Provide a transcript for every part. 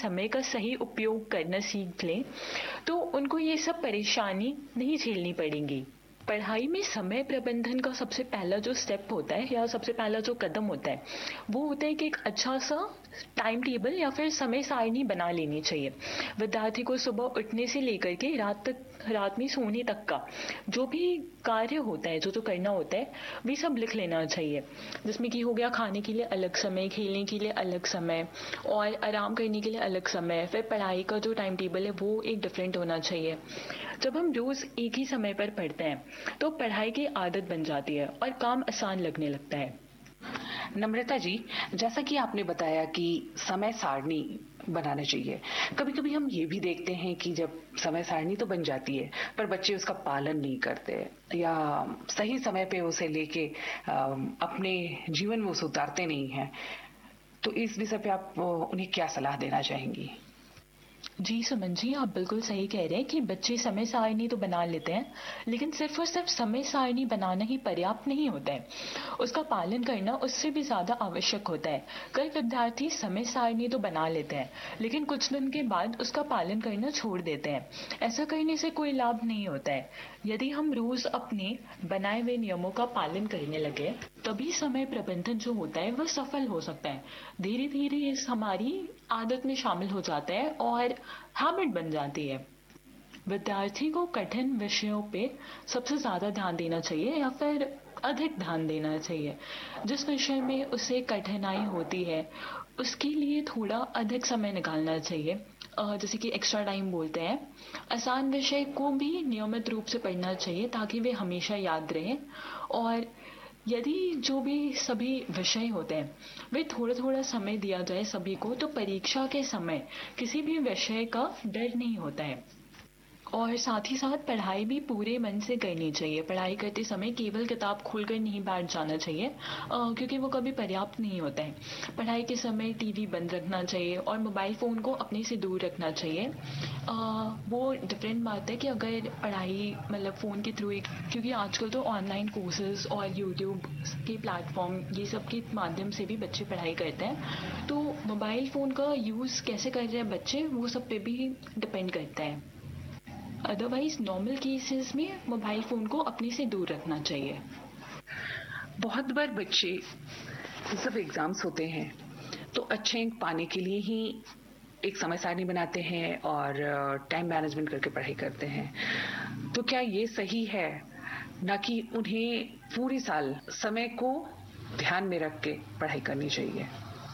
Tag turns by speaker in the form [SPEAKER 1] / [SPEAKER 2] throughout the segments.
[SPEAKER 1] समय का सही उपयोग करना सीख लें तो उनको ये सब परेशानी नहीं झेलनी पड़ेंगी। पढ़ाई में समय प्रबंधन का सबसे पहला जो स्टेप होता है या सबसे पहला जो कदम होता है वो होता है कि एक अच्छा सा टाइम टेबल या फिर समय सारणी बना लेनी चाहिए। विद्यार्थी को सुबह उठने से लेकर के रात में सोने तक का जो भी कार्य होता है, जो करना होता है, वे सब लिख लेना चाहिए। जिसमें कि हो गया खाने के लिए अलग समय, खेलने के लिए अलग समय और आराम करने के लिए अलग समय, फिर पढ़ाई का जो टाइम टेबल है वो एक डिफरेंट होना चाहिए। जब हम रोज एक ही समय पर पढ़ते हैं तो पढ़ाई की आदत बन जाती है और काम आसान लगने लगता है।
[SPEAKER 2] नम्रता जी, जैसा कि आपने बताया कि समय सारणी बनाना चाहिए, कभी कभी हम ये भी देखते हैं कि जब समय सारणी तो बन जाती है पर बच्चे उसका पालन नहीं करते या सही समय पे उसे लेके अपने जीवन में उसे उतारते नहीं हैं, तो इस विषय पे आप उन्हें क्या सलाह देना चाहेंगी?
[SPEAKER 1] जी सुमन जी, आप बिल्कुल सही कह रहे हैं कि बच्चे समय सारणी तो बना लेते हैं, लेकिन सिर्फ और सिर्फ समय सारणी बनाना ही पर्याप्त नहीं होता है, उसका पालन करना उससे भी ज्यादा आवश्यक होता है। कई विद्यार्थी समय सारणी तो बना लेते हैं लेकिन कुछ दिन के बाद उसका पालन करना छोड़ देते हैं। ऐसा करने से कोई लाभ नहीं होता है। यदि हम रोज अपने बनाए हुए नियमों का पालन करने लगे तभी समय प्रबंधन जो होता है वह सफल हो सकता है। धीरे धीरे इस हमारी आदत में शामिल हो जाता है और हैबिट बन जाती है। विद्यार्थी को कठिन विषयों पे सबसे ज्यादा ध्यान देना चाहिए या फिर अधिक ध्यान देना चाहिए। जिस विषय में उसे कठिनाई होती है उसके लिए थोड़ा अधिक समय निकालना चाहिए, जैसे कि एक्स्ट्रा टाइम बोलते हैं। आसान विषय को भी नियमित रूप से पढ़ना चाहिए ताकि वे हमेशा याद रहें। और यदि जो भी सभी विषय होते हैं वे थोड़ा थोड़ा समय दिया जाए सभी को तो परीक्षा के समय किसी भी विषय का डर नहीं होता है। और साथ ही साथ पढ़ाई भी पूरे मन से करनी चाहिए। पढ़ाई करते समय केवल किताब खोलकर नहीं बैठ जाना चाहिए, क्योंकि वो कभी पर्याप्त नहीं होता है। पढ़ाई के समय टीवी बंद रखना चाहिए और मोबाइल फ़ोन को अपने से दूर रखना चाहिए। वो डिफरेंट बात है कि अगर पढ़ाई मतलब फ़ोन के थ्रू एक, क्योंकि आजकल तो ऑनलाइन कोर्सेज और यूट्यूब के प्लेटफॉर्म ये सब के माध्यम से भी बच्चे पढ़ाई करते हैं, तो मोबाइल फ़ोन का यूज़ कैसे कर रहे हैं बच्चे वो सब पे भी डिपेंड करता है। अदरवाइज नॉर्मल केसेस में मोबाइल फोन को अपने से दूर रखना चाहिए।
[SPEAKER 2] बहुत बार बच्चे जब एग्जाम्स होते हैं तो अच्छे अंक पाने के लिए ही एक समय सारणी बनाते हैं और टाइम मैनेजमेंट करके पढ़ाई करते हैं, तो क्या ये सही है ना कि उन्हें पूरी साल समय को ध्यान में रख के पढ़ाई करनी चाहिए?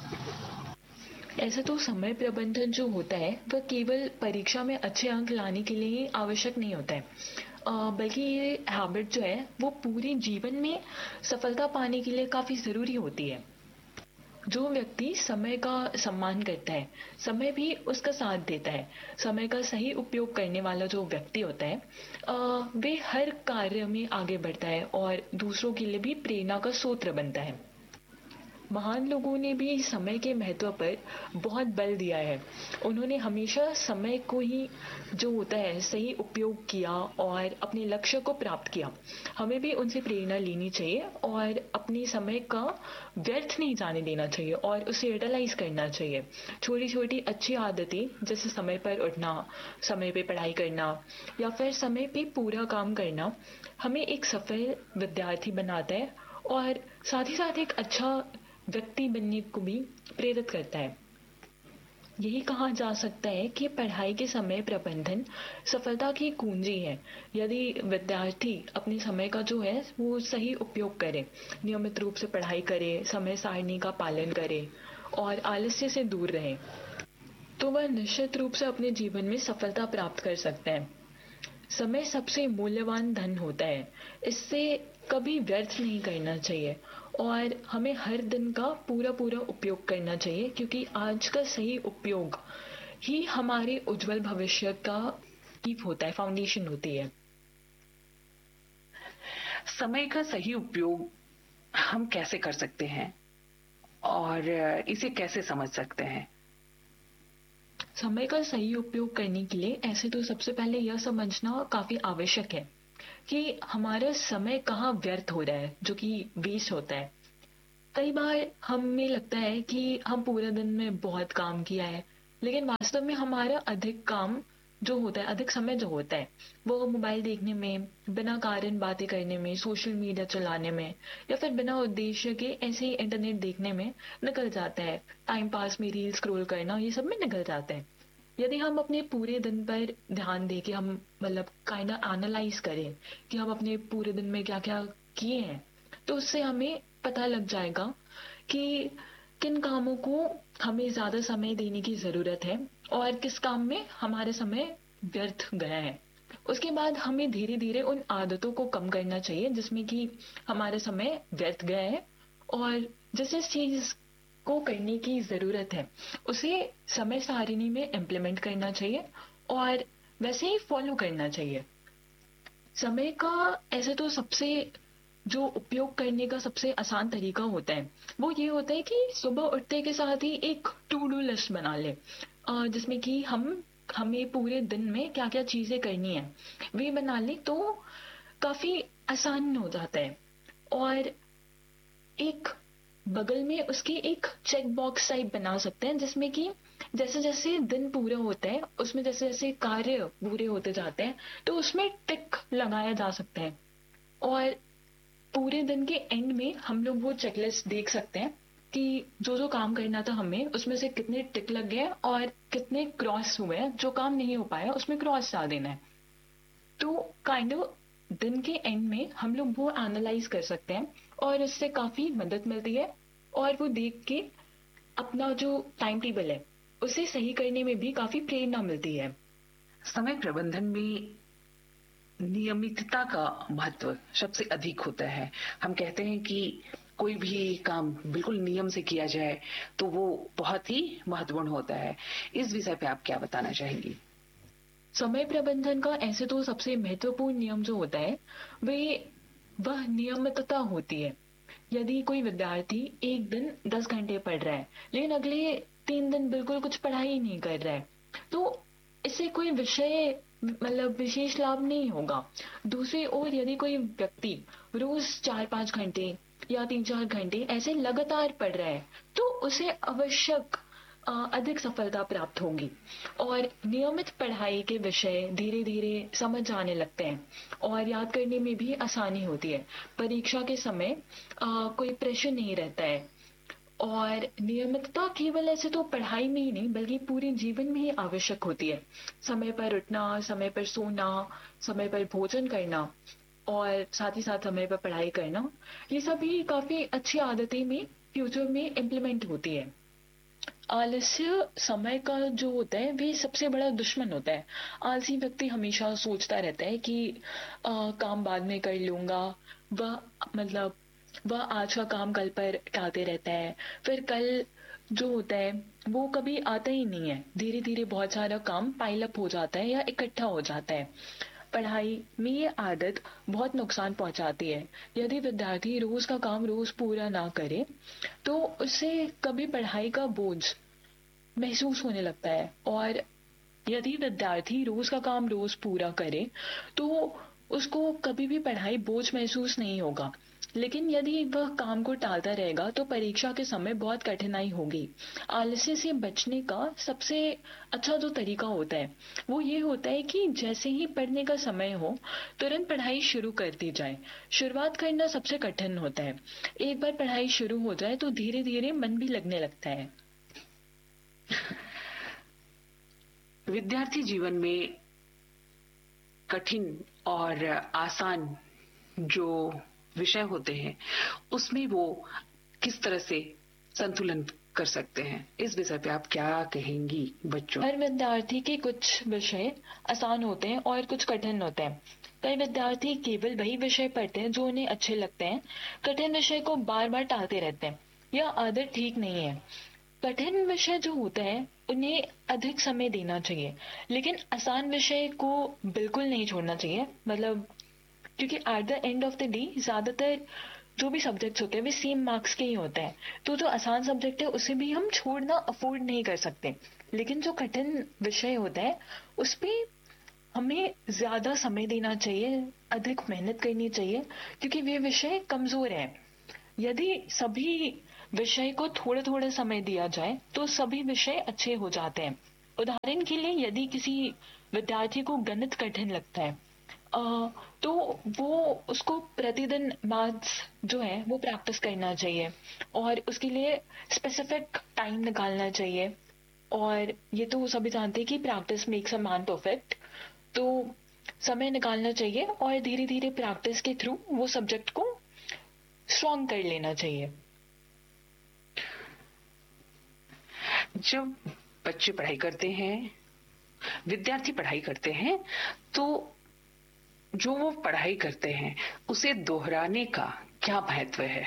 [SPEAKER 1] ऐसे तो समय प्रबंधन जो होता है वह केवल परीक्षा में अच्छे अंक लाने के लिए ही आवश्यक नहीं होता है, बल्कि ये हैबिट जो है वो पूरे जीवन में सफलता पाने के लिए काफी जरूरी होती है। जो व्यक्ति समय का सम्मान करता है, समय भी उसका साथ देता है, समय का सही उपयोग करने वाला जो व्यक्ति होता है वे हर कार्य में आगे बढ़ता है और दूसरों के लिए भी प्रेरणा का स्रोत बनता है। महान लोगों ने भी समय के महत्व पर बहुत बल दिया है। उन्होंने हमेशा समय को ही जो होता है सही उपयोग किया और अपने लक्ष्य को प्राप्त किया। हमें भी उनसे प्रेरणा लेनी चाहिए और अपने समय का व्यर्थ नहीं जाने देना चाहिए और उसे यूटिलाइज करना चाहिए। छोटी छोटी अच्छी आदतें जैसे समय पर उठना, समय पे पढ़ाई करना या फिर समय पे पूरा काम करना हमें एक सफल विद्यार्थी बनाता है और साथ ही साथ एक अच्छा व्यक्ति बनने को भी प्रेरित करता है। यही कहा जा सकता है कि पढ़ाई के समय प्रबंधन सफलता की कुंजी है। यदि विद्यार्थी अपने समय का जो है वो सही उपयोग करे, नियमित रूप से पढ़ाई करे, समय सारणी का पालन करे और आलस्य से दूर रहे, तो वह निश्चित रूप से अपने जीवन में सफलता प्राप्त कर सकते हैं। समय सबसे मूल्यवान धन होता है, इससे कभी व्यर्थ नहीं करना चाहिए और हमें हर दिन का पूरा पूरा उपयोग करना चाहिए, क्योंकि आज का सही उपयोग ही हमारे उज्जवल भविष्य का कीप होता है, फाउंडेशन होती है।
[SPEAKER 2] समय का सही उपयोग हम कैसे कर सकते हैं और इसे कैसे समझ सकते हैं?
[SPEAKER 1] समय का सही उपयोग करने के लिए ऐसे तो सबसे पहले यह समझना काफी आवश्यक है कि हमारा समय कहाँ व्यर्थ हो रहा है, जो कि वेस्ट होता है। कई बार हमें लगता है कि हम पूरे दिन में बहुत काम किया है, लेकिन वास्तव में हमारा अधिक काम जो होता है, अधिक समय जो होता है, वो मोबाइल देखने में, बिना कारण बातें करने में, सोशल मीडिया चलाने में, या फिर बिना उद्देश्य के ऐसे ही इंटरनेट देखने में निकल जाता है। टाइम पास में रील स्क्रॉल करना, ये सब में निकल जाता है। यदि हम अपने पूरे दिन पर ध्यान दें कि हम मतलब काइंड एनालाइज करें कि हम अपने पूरे दिन में क्या क्या किए हैं, तो उससे हमें पता लग जाएगा कि किन कामों को हमें ज्यादा समय देने की जरूरत है और किस काम में हमारे समय व्यर्थ गया है। उसके बाद हमें धीरे धीरे उन आदतों को कम करना चाहिए जिसमें कि हमारा समय व्यर्थ गया है, और जिस जिस चीज को करने की जरूरत है उसे समय सारिणी में इम्प्लीमेंट करना चाहिए और वैसे ही फॉलो करना चाहिए। समय का ऐसे तो सबसे जो उपयोग करने का सबसे आसान तरीका होता है वो ये होता है कि सुबह उठते के साथ ही एक टू डू लिस्ट बना ले, जिसमें कि हमें पूरे दिन में क्या क्या चीजें करनी है वे बना ले, तो काफी आसान हो जाता है। और एक बगल में उसके एक चेक बॉक्स टाइप बना सकते हैं जिसमें कि जैसे जैसे दिन पूरा होता है उसमें जैसे जैसे कार्य पूरे होते जाते हैं तो उसमें टिक लगाया जा सकता है। और पूरे दिन के एंड में हम लोग वो चेकलिस्ट देख सकते हैं कि जो जो काम करना था हमें उसमें से कितने टिक लग गए और कितने क्रॉस हुए हैं, जो काम नहीं हो पाया उसमें क्रॉस डाल देना है। तो काइंड ऑफ दिन के एंड में हम लोग वो एनालाइज कर सकते हैं और इससे काफी मदद मिलती है, और वो देख के अपना जो टाइम टेबल है उसे सही करने में भी काफी प्रेरणा मिलती है।
[SPEAKER 2] समय प्रबंधन में नियमितता का महत्व सबसे अधिक होता है। हम कहते हैं कि कोई भी काम बिल्कुल नियम से किया जाए तो वो बहुत ही महत्वपूर्ण होता है। इस विषय पे आप क्या बताना चाहेंगी?
[SPEAKER 1] समय प्रबंधन का ऐसे तो सबसे महत्वपूर्ण नियम जो होता है वह नियमितता होती है। यदि कोई विद्यार्थी एक दिन 10 घंटे पढ़ रहा है लेकिन अगले 3 दिन बिल्कुल कुछ पढ़ाई ही नहीं कर रहा है, तो इससे कोई विषय मतलब विशेष लाभ नहीं होगा। दूसरी ओर यदि कोई व्यक्ति रोज 4-5 घंटे या 3-4 घंटे ऐसे लगातार पढ़ रहा है तो उसे आवश्यक अधिक सफलता प्राप्त होगी, और नियमित पढ़ाई के विषय धीरे धीरे समझ आने लगते हैं और याद करने में भी आसानी होती है। परीक्षा के समय कोई प्रेशर नहीं रहता है। और नियमितता केवल ऐसे तो पढ़ाई में ही नहीं बल्कि पूरे जीवन में ही आवश्यक होती है। समय पर उठना, समय पर सोना, समय पर भोजन करना और साथ ही साथ समय पर पढ़ाई करना, ये सभी काफी अच्छी आदतें में फ्यूचर में इम्प्लीमेंट होती है। आलस्य समय का जो होता है वे सबसे बड़ा दुश्मन होता है। आलसी व्यक्ति हमेशा सोचता रहता है कि काम बाद में कर लूंगा, वह मतलब वह आज का काम कल पर टालते रहता है, फिर कल जो होता है वो कभी आता ही नहीं है। धीरे धीरे बहुत सारा काम पाइल अप हो जाता है या इकट्ठा हो जाता है। पढ़ाई में ये आदत बहुत नुकसान पहुंचाती है। यदि विद्यार्थी रोज का काम रोज पूरा ना करे तो उससे कभी पढ़ाई का बोझ महसूस होने लगता है, और यदि विद्यार्थी रोज का काम रोज पूरा करे तो उसको कभी भी पढ़ाई बोझ महसूस नहीं होगा। लेकिन यदि वह काम को टालता रहेगा तो परीक्षा के समय बहुत कठिनाई होगी। आलस्य से बचने का सबसे अच्छा जो तरीका होता है वो ये होता है कि जैसे ही पढ़ने का समय हो तुरंत पढ़ाई शुरू कर दी जाए। शुरुआत करना सबसे कठिन होता है। एक बार पढ़ाई शुरू हो जाए तो धीरे धीरे मन भी लगने लगता है।
[SPEAKER 2] विद्यार्थी जीवन में कठिन और आसान जो विषय होते हैं उसमें वो किस तरह से संतुलन कर सकते हैं, इस विषय पे आप क्या कहेंगी बच्चों?
[SPEAKER 1] हर विद्यार्थी के कुछ विषय आसान होते हैं और कुछ कठिन होते हैं। कई विद्यार्थी केवल वही विषय पढ़ते हैं जो उन्हें अच्छे लगते हैं, कठिन विषय को बार बार टालते रहते हैं। यह आदत ठीक नहीं है। कठिन विषय जो होते हैं उन्हें अधिक समय देना चाहिए, लेकिन आसान विषय को बिल्कुल नहीं छोड़ना चाहिए। मतलब क्योंकि at the end of the day ज्यादातर जो भी सब्जेक्ट्स होते हैं वे सेम मार्क्स के ही होते हैं, तो जो आसान सब्जेक्ट है उसे भी हम छोड़ना अफोर्ड नहीं कर सकते। लेकिन जो कठिन विषय होता है उस पे हमें ज्यादा समय देना चाहिए, अधिक मेहनत करनी चाहिए, क्योंकि वे विषय कमजोर है। यदि सभी विषय को थोड़ा थोड़ा समय दिया जाए तो सभी विषय अच्छे हो जाते हैं। उदाहरण के लिए यदि किसी विद्यार्थी को गणित कठिन लगता है, तो वो उसको प्रतिदिन मैथ्स जो है वो प्रैक्टिस करना चाहिए और उसके लिए स्पेसिफिक टाइम निकालना चाहिए। और ये तो सभी जानते हैं कि practice makes a man perfect. तो समय निकालना चाहिए और धीरे धीरे प्रैक्टिस के थ्रू वो सब्जेक्ट को स्ट्रॉन्ग कर लेना चाहिए।
[SPEAKER 2] जब बच्चे पढ़ाई करते हैं, विद्यार्थी पढ़ाई करते हैं, तो जो वो पढ़ाई करते हैं उसे दोहराने का क्या महत्व है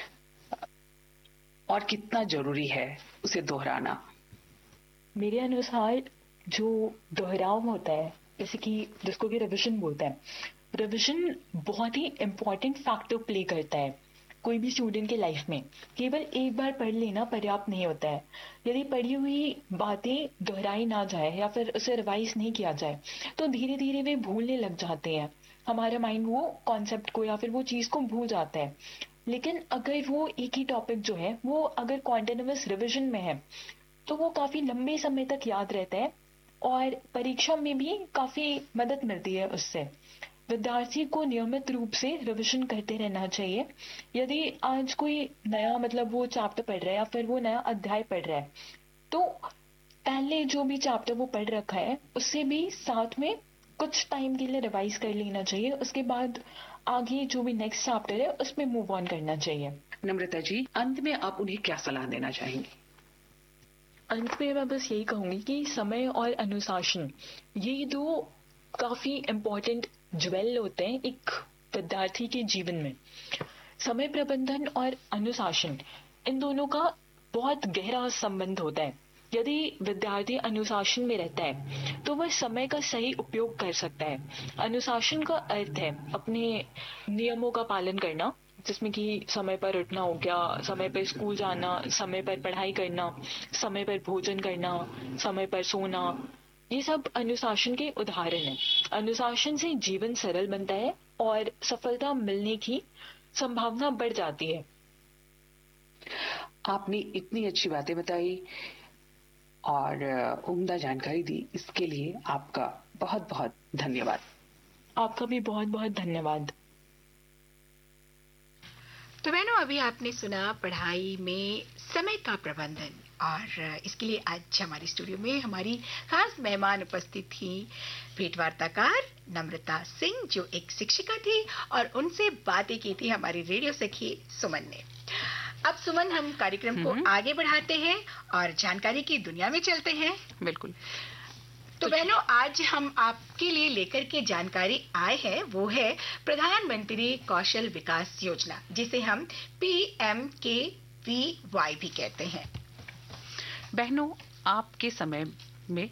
[SPEAKER 2] और कितना जरूरी है उसे दोहराना?
[SPEAKER 1] मेरे अनुसार जो दोहराव होता है, जैसे कि जिसको कि रिविजन बोलते हैं, रिविजन बहुत ही इम्पोर्टेंट फैक्टर प्ले करता है कोई भी स्टूडेंट के लाइफ में। केवल एक बार पढ़ लेना पर्याप्त नहीं होता है। यदि पढ़ी हुई बातें दोहराई ना जाए या फिर उसे रिवाइज नहीं किया जाए तो धीरे धीरे वे भूलने लग जाते हैं। हमारा माइंड वो कॉन्सेप्ट को या फिर वो चीज को भूल जाता है। लेकिन अगर वो एक ही टॉपिक जो है वो अगर कॉन्टिन्यूअस रिविजन में है तो वो काफी लंबे समय तक याद रहता है और परीक्षा में भी काफी मदद मिलती है उससे। विद्यार्थी को नियमित रूप से रिविजन करते रहना चाहिए। यदि आज कोई नया वो चैप्टर पढ़ रहा है या फिर वो नया अध्याय पढ़ रहा है तो पहले जो भी चैप्टर वो पढ़ रखा है उससे भी साथ में कुछ टाइम के लिए रिवाइज कर लेना चाहिए। उसके बाद आगे जो भी नेक्स्ट चैप्टर है उसमें मूव ऑन करना चाहिए।
[SPEAKER 2] नम्रता जी, अंत में आप उन्हें क्या सलाह देना चाहेंगे?
[SPEAKER 1] अंत में मैं बस यही कहूंगी कि समय और अनुशासन ये दो काफी इम्पोर्टेंट ज्वेल होते हैं एक विद्यार्थी के जीवन में। समय प्रबंधन और अनुशासन, इन दोनों का बहुत गहरा संबंध होता है। यदि विद्यार्थी अनुशासन में रहता है तो वह समय का सही उपयोग कर सकता है। अनुशासन का अर्थ है अपने नियमों का पालन करना, जिसमें कि समय पर उठना हो गया, समय पर स्कूल जाना, समय पर पढ़ाई करना, समय पर भोजन करना, समय पर सोना। ये सब अनुशासन के उदाहरण हैं। अनुशासन से जीवन सरल बनता है और सफलता मिलने की संभावना बढ़ जाती है।
[SPEAKER 2] आपने इतनी अच्छी बातें बताई और उम्दा जानकारी दी, इसके लिए आपका बहुत बहुत धन्यवाद।
[SPEAKER 1] आपका भी बहुत बहुत धन्यवाद।
[SPEAKER 3] तो बहनों, अभी आपने सुना पढ़ाई में समय का प्रबंधन, और इसके लिए आज हमारे स्टूडियो में हमारी खास मेहमान उपस्थित थी, भेंटवार्ताकार नम्रता सिंह जो एक शिक्षिका थी, और उनसे बातें की थी हमारी रेडियो सखी सुमन ने। अब सुमन, हम कार्यक्रम को आगे बढ़ाते हैं और जानकारी की दुनिया में चलते हैं।
[SPEAKER 2] बिल्कुल।
[SPEAKER 3] तो बहनों, आज हम आपके लिए लेकर के जानकारी आए हैं, वो है प्रधानमंत्री कौशल विकास योजना, जिसे हम PMKVY भी कहते हैं।
[SPEAKER 2] बहनों, आपके समय में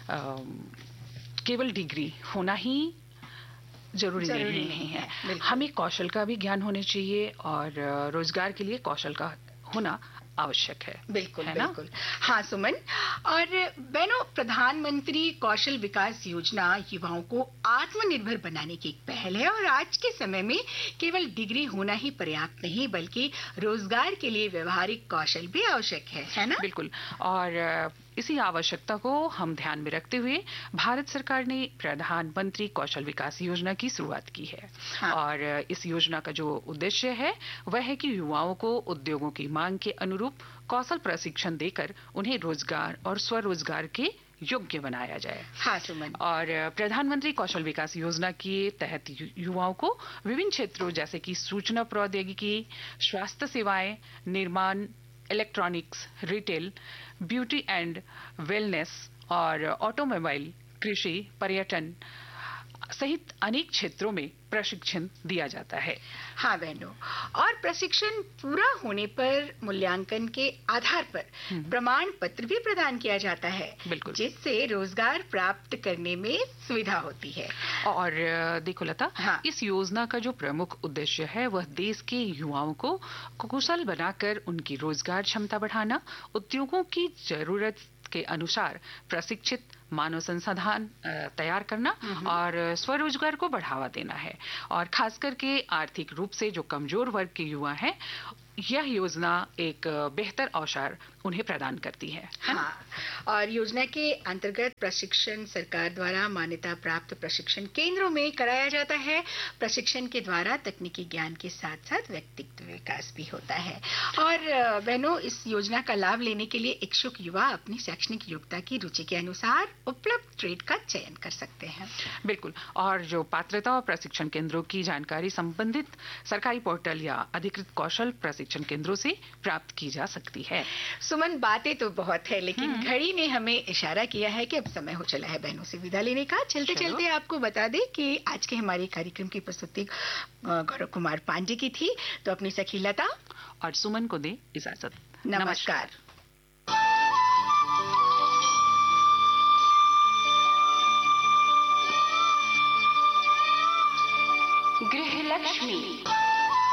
[SPEAKER 2] केवल डिग्री होना ही जरूरी नहीं है। हमें कौशल का भी ज्ञान होना चाहिए और रोजगार के लिए कौशल का होना आवश्यक है।
[SPEAKER 3] बिल्कुल, बिल्कुल। हाँ सुमन, और बहनों, प्रधानमंत्री कौशल विकास योजना युवाओं को आत्मनिर्भर बनाने की एक पहल है, और आज के समय में केवल डिग्री होना ही पर्याप्त नहीं, बल्कि रोजगार के लिए व्यवहारिक कौशल भी आवश्यक है ना?
[SPEAKER 2] बिल्कुल। और इसी आवश्यकता को हम ध्यान में रखते हुए भारत सरकार ने प्रधानमंत्री कौशल विकास योजना की शुरुआत की है।
[SPEAKER 3] हाँ।
[SPEAKER 2] और इस योजना का जो उद्देश्य है वह है कि युवाओं को उद्योगों की मांग के अनुरूप कौशल प्रशिक्षण देकर उन्हें रोजगार और स्वरोजगार के योग्य बनाया जाए।
[SPEAKER 3] हाँ सुमन।
[SPEAKER 2] और प्रधानमंत्री कौशल विकास योजना के तहत युवाओं को विभिन्न क्षेत्रों जैसे कि सूचना प्रौद्योगिकी, स्वास्थ्य सेवाएं, निर्माण, electronics, retail, beauty and wellness और ऑटोमोबाइल, कृषि, पर्यटन सहित अनेक क्षेत्रों में प्रशिक्षण दिया जाता है।
[SPEAKER 3] हाँ बहनों, और प्रशिक्षण पूरा होने पर मूल्यांकन के आधार पर प्रमाण पत्र भी प्रदान किया जाता है,
[SPEAKER 2] बिल्कुल,
[SPEAKER 3] जिससे रोजगार प्राप्त करने में सुविधा होती है।
[SPEAKER 2] और देखो लता,
[SPEAKER 3] हाँ।
[SPEAKER 2] इस योजना का जो प्रमुख उद्देश्य है वह देश के युवाओं को कुशल बनाकर उनकी रोजगार क्षमता बढ़ाना, उद्योगों की जरूरत के अनुसार प्रशिक्षित मानव संसाधन तैयार करना और स्वरोजगार को बढ़ावा देना है। और खास करके आर्थिक रूप से जो कमजोर वर्ग के युवा हैं यह योजना एक बेहतर अवसर उन्हें प्रदान करती है।
[SPEAKER 3] हाँ, और योजना के अंतर्गत प्रशिक्षण सरकार द्वारा मान्यता प्राप्त प्रशिक्षण केंद्रों में कराया जाता है। प्रशिक्षण के द्वारा तकनीकी ज्ञान के साथ साथ व्यक्तित्व विकास भी होता है। और बहनों, इस योजना का लाभ लेने के लिए इच्छुक युवा अपनी शैक्षणिक योग्यता की रुचि के अनुसार उपलब्ध ट्रेड का चयन कर सकते हैं।
[SPEAKER 2] बिल्कुल, और जो पात्रता और प्रशिक्षण केंद्रों की जानकारी संबंधित सरकारी पोर्टल या अधिकृत कौशल प्रशिक्षण केंद्रों से प्राप्त की जा सकती है।
[SPEAKER 3] सुमन, बातें तो बहुत है, लेकिन घड़ी ने हमें इशारा किया है कि अब समय हो चला है बहनों से विदा लेने का। चलते चलते आपको बता दें कि आज के हमारे कार्यक्रम की प्रस्तुति गौरव कुमार पांडे की थी। तो अपनी सखी लता
[SPEAKER 2] और सुमन को दे इजाजत।
[SPEAKER 3] नमस्कार।
[SPEAKER 4] गृह लक्ष्मी।